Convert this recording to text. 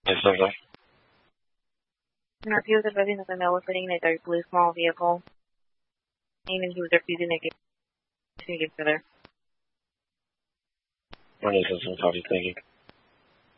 Yes, okay. He was advising that the male was sitting in a dark blue small vehicle, and he was refusing to get further. What is this? Copy, thank you.